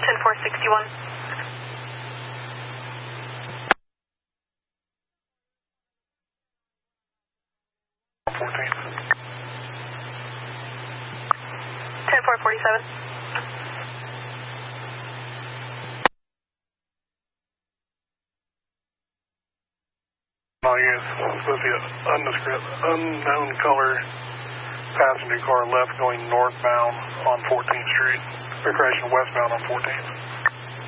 10461. Ten four 47. All units, supposed to be an unknown color passenger car left going northbound on 14th Street. Or crashing westbound on 14th.